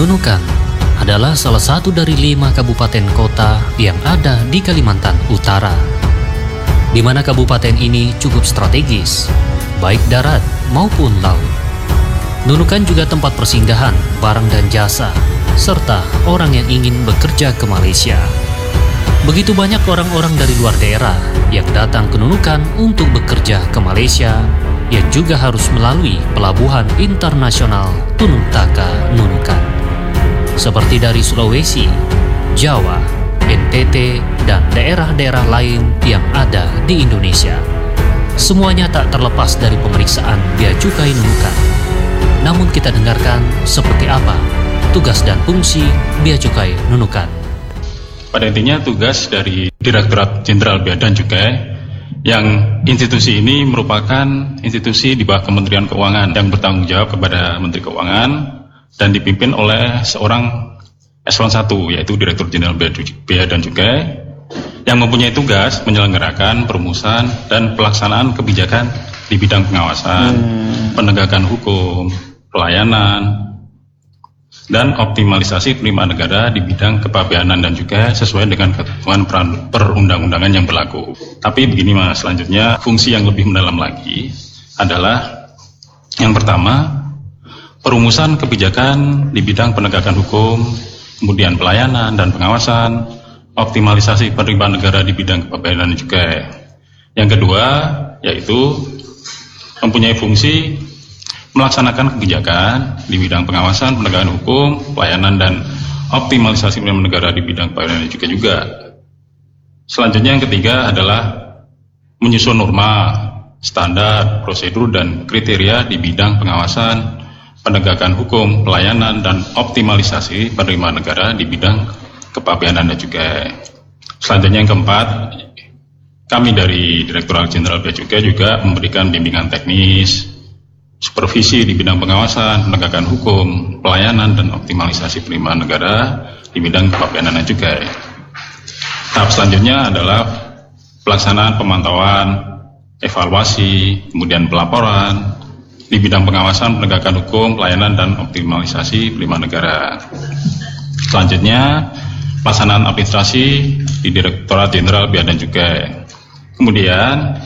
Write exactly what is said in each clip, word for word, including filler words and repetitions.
Nunukan adalah salah satu dari lima kabupaten kota yang ada di Kalimantan Utara, di mana kabupaten ini cukup strategis, baik darat maupun laut. Nunukan juga tempat persinggahan barang dan jasa, serta orang yang ingin bekerja ke Malaysia. Begitu banyak orang-orang dari luar daerah yang datang ke Nunukan untuk bekerja ke Malaysia, yang juga harus melalui Pelabuhan Internasional Tununtaka Nunukan. Seperti dari Sulawesi, Jawa, N T T, dan daerah-daerah lain yang ada di Indonesia. Semuanya tak terlepas dari pemeriksaan Bea Cukai Nunukan. Namun kita dengarkan seperti apa tugas dan fungsi Bea Cukai Nunukan. Pada intinya tugas dari Direktorat Jenderal Bea dan Cukai, yang institusi ini merupakan institusi di bawah Kementerian Keuangan yang bertanggung jawab kepada Menteri Keuangan dan dipimpin oleh seorang eselon satu, yaitu Direktur Jenderal Bea dan Cukai, yang mempunyai tugas menyelenggarakan perumusan dan pelaksanaan kebijakan di bidang pengawasan, hmm. penegakan hukum, pelayanan, dan optimalisasi penerimaan negara di bidang kepabeanan dan juga sesuai dengan ketentuan perundang-undangan yang berlaku. Tapi begini Mas, selanjutnya fungsi yang lebih mendalam lagi adalah yang pertama, perumusan kebijakan di bidang penegakan hukum, kemudian pelayanan dan pengawasan, optimalisasi penerimaan negara di bidang kepabeanan dan juga. Yang kedua, yaitu mempunyai fungsi melaksanakan kebijakan di bidang pengawasan, penegakan hukum, pelayanan, dan optimalisasi penerimaan negara di bidang kepabeanan juga juga. Selanjutnya yang ketiga adalah menyusun norma, standar, prosedur, dan kriteria di bidang pengawasan, penegakan hukum, pelayanan, dan optimalisasi penerimaan negara di bidang kepabeanan dan juga. Selanjutnya yang keempat, kami dari Direktorat Jenderal Bea Cukai juga memberikan bimbingan teknis, supervisi di bidang pengawasan, penegakan hukum, pelayanan, dan optimalisasi penerimaan negara di bidang kepabeanan dan cukai. Tahap selanjutnya adalah pelaksanaan pemantauan, evaluasi, kemudian pelaporan di bidang pengawasan, penegakan hukum, pelayanan, dan optimalisasi penerimaan negara. Selanjutnya, pelaksanaan administrasi di Direktorat Jenderal Bea dan Cukai. Kemudian,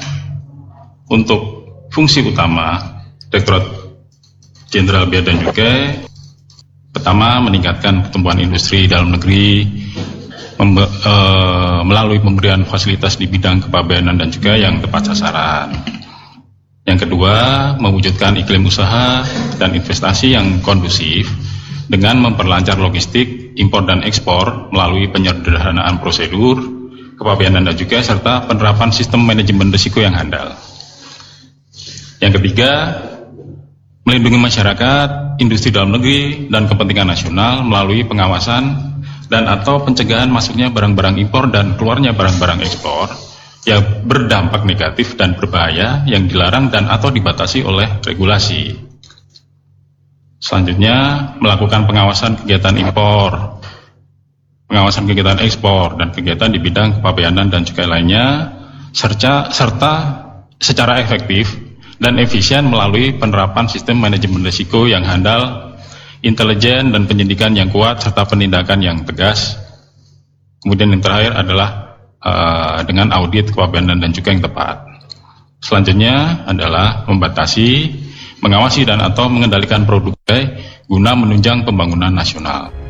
untuk fungsi utama Direktorat Jenderal Bea dan Cukai, pertama meningkatkan pertumbuhan industri dalam negeri membe, e, melalui pemberian fasilitas di bidang kepabeanan dan cukai yang tepat sasaran. Yang kedua, mewujudkan iklim usaha dan investasi yang kondusif dengan memperlancar logistik, impor dan ekspor melalui penyederhanaan prosedur, kepabeanan dan cukai serta penerapan sistem manajemen risiko yang handal. Yang ketiga, melindungi masyarakat, industri dalam negeri, dan kepentingan nasional melalui pengawasan dan atau pencegahan masuknya barang-barang impor dan keluarnya barang-barang ekspor yang berdampak negatif dan berbahaya yang dilarang dan atau dibatasi oleh regulasi. Selanjutnya, melakukan pengawasan kegiatan impor, pengawasan kegiatan ekspor, dan kegiatan di bidang kepabeanan dan cukai lainnya, serta, serta secara efektif dan efisien melalui penerapan sistem manajemen risiko yang handal, intelijen, dan penyidikan yang kuat, serta penindakan yang tegas. Kemudian yang terakhir adalah uh, dengan audit kepabeanan dan cukai yang tepat. Selanjutnya adalah membatasi, mengawasi, dan atau mengendalikan produk cukai guna menunjang pembangunan nasional.